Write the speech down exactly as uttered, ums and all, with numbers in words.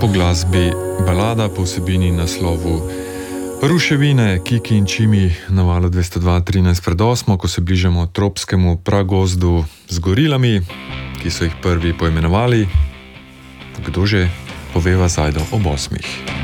po glasbi balada, po vsebini naslovu Ruševine, Kiki in Čimi na valu dvesto dva trinajst pred osmo, ko se bližamo tropskemu pragozdu z gorilami, ki so jih prvi poimenovali. Kdo že? Poveva Zajdo ob osmih.